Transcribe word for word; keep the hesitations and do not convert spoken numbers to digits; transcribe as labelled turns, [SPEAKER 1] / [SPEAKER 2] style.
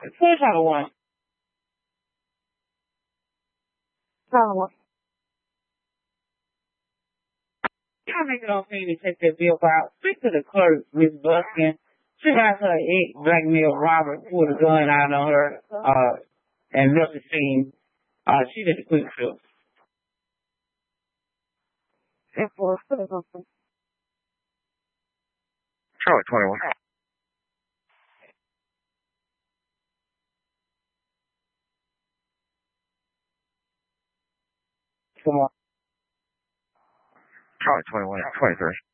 [SPEAKER 1] Here's how one. How one. Y'all niggas don't seem to take that bill out. Speak to the clerk, Miss Buskin. She has her ex blackmail Robert with a gun out on her, uh, and left the scene. Uh, she did a quick fill.
[SPEAKER 2] Charlie twenty-one.
[SPEAKER 1] Come on.
[SPEAKER 2] Charlie twenty-one, twenty-three.